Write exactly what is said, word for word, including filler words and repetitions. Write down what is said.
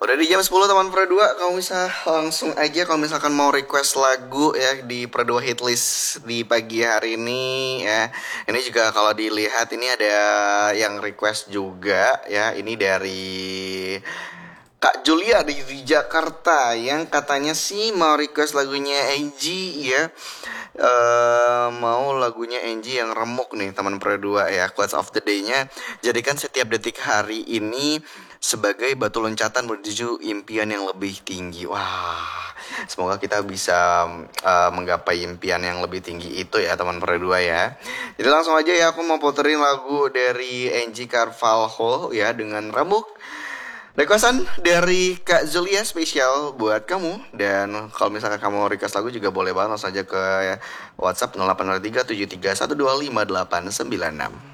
Udah di jam sepuluh teman Pro dua, kamu bisa langsung aja kalau misalkan mau request lagu ya di Pro dua Hitlist di pagi hari ini ya. Ini juga kalau dilihat ini ada yang request juga ya. Ini dari Kak Julia di, di Jakarta yang katanya sih mau request lagunya Angie ya. Eh mau lagunya Angie yang remuk nih teman Pro dua ya. Quotes of the day-nya, jadikan setiap detik hari ini sebagai batu loncatan menuju impian yang lebih tinggi. Wah, semoga kita bisa uh, menggapai impian yang lebih tinggi itu ya teman Pro dua ya. Jadi langsung aja ya, aku mau puterin lagu dari Angie Carvalho ya dengan remuk. Requestan dari Kak Zulia spesial buat kamu. Dan kalau misalkan kamu request lagu juga boleh banget langsung aja ke WhatsApp nol delapan nol tiga tujuh tiga satu dua lima delapan sembilan enam.